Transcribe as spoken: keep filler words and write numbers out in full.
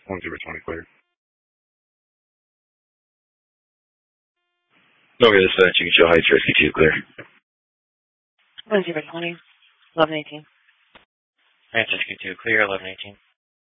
one zero twenty clear. Okay, this is Chicken Show Heights, Rescue two clear. one zero twenty, eleven eighteen. Francisco two clear, eleven eighteen.